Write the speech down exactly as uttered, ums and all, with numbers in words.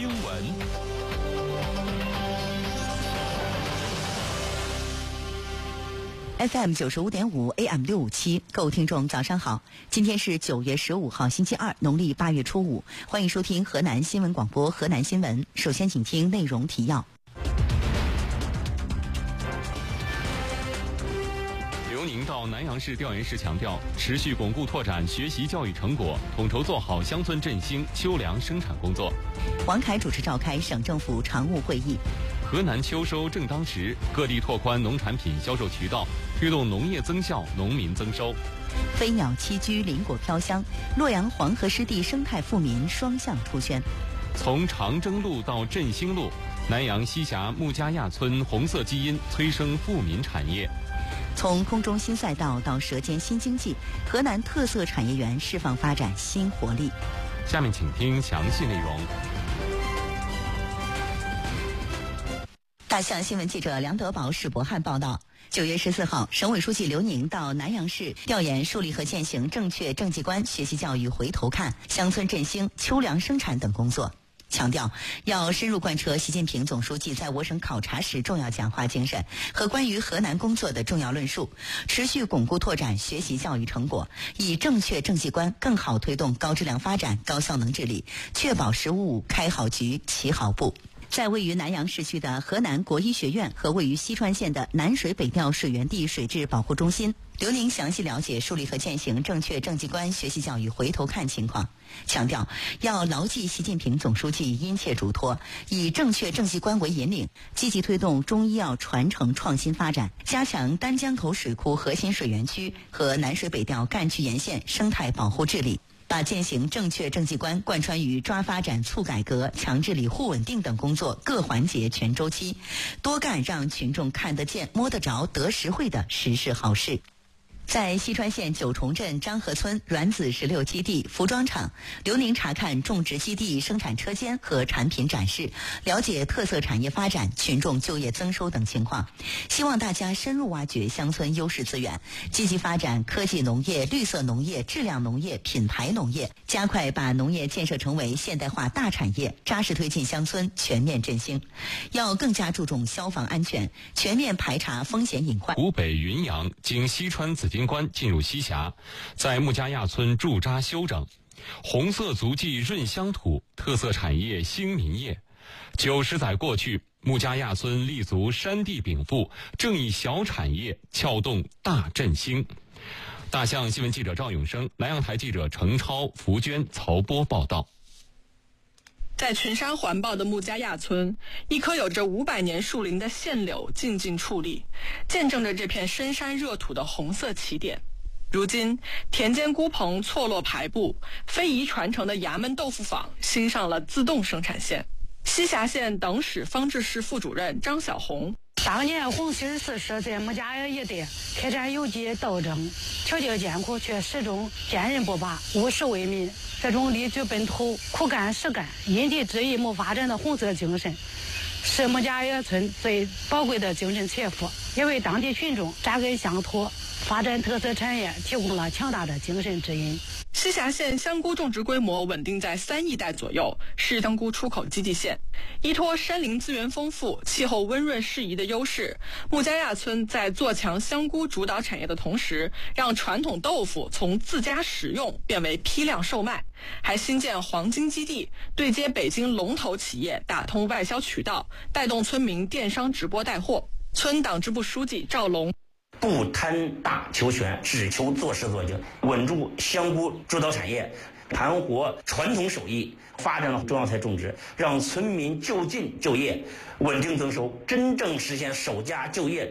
英文。 F M 九十五点五 A M 六五七，各位听众早上好，今天是九月十五号星期二，农历八月初五，欢迎收听河南新闻广播河南新闻。首先请听内容提要。 刘宁到南阳市调研时强调，持续巩固拓展学习教育成果，统筹做好乡村振兴、秋粮生产工作。 王凯主持召开省政府常务会议。 河南秋收正当时，各地拓宽农产品销售渠道，推动农业增效、农民增收。 飞鸟栖居，林果飘香，洛阳黄河湿地生态富民双向出圈。 从长征路到振兴路，南阳西峡穆家垭村红色基因催生富民产业。 从空中新赛道到舌尖新经济，河南特色产业园释放发展新活力。 下面请听详细内容。 大象新闻记者梁德宝、史博汉报道，九月十四号，省委书记刘宁到南阳市调研树立和践行正确政绩观学习教育回头看、乡村振兴、秋粮生产等工作，强调要深入贯彻习近平总书记在我省考察时重要讲话精神和关于河南工作的重要论述，持续巩固拓展学习教育成果，以正确政绩观更好推动高质量发展、高效能治理，确保“十五五”开好局、起好步。在位于南阳市区的河南国医学院和位于西川县的南水北调水源地水质保护中心，刘宁详细了解树立和践行正确政绩观学习教育回头看情况，强调要牢记习近平总书记殷切嘱托，以正确政绩观为引领，积极推动中医药传承创新发展，加强丹江口水库核心水源区和南水北调干区沿线生态保护治理，把践行正确政绩观贯穿于抓发展、促改革、强治理、护稳定等工作各环节全周期，多干让群众看得见、摸得着、得实惠的实事好事。在西川县九重镇张河村软籽石榴基地服装厂，刘宁查看种植基地生产车间和产品展示，了解特色产业发展、群众就业增收等情况，希望大家深入挖掘乡村优势资源，积极发展科技农业、绿色农业、质量农业、品牌农业，加快把农业建设成为现代化大产业，扎实推进乡村全面振兴。要更加注重消防安全，全面排查风险隐患。 湖北云阳经西川紫金关进入西峡，在穆家垭村驻扎休整，红色足迹润乡土，特色产业兴民业。九十载过去，穆家垭村立足山地禀赋，正以小产业撬动大振兴。大象新闻记者赵永生、南阳台记者程超、福娟、曹波报道。 在群山环抱的穆家垭村，一棵有着五百年树龄的线柳静静矗立，见证着这片深山热土的红色起点。如今，田间菇棚错落排布，非遗传承的衙门豆腐坊新上了自动生产线。西峡县党史方志室副主任张小红。 当年红十四师在穆家垭一带开展游击斗争，条件艰苦却始终坚韧不拔，务实为民。这种立足本土、苦干实干、因地制宜谋发展的红色精神，是穆家垭村最宝贵的精神财富，也为当地群众扎根乡土、发展特色产业提供了强大的精神指引。 西峡县香菇种植规模稳定在三亿袋左右，是香菇出口基地县。依托山林资源丰富、气候温润适宜的优势，穆家垭村在做强香菇主导产业的同时，让传统豆腐从自家食用变为批量售卖，还新建黄金基地，对接北京龙头企业，打通外销渠道，带动村民电商直播带货。村党支部书记赵龙。 不贪大求全，只求做实做精，稳住香菇主导产业，盘活传统手艺，发展了中药材种植，让村民就近就业，稳定增收，真正实现守家就业。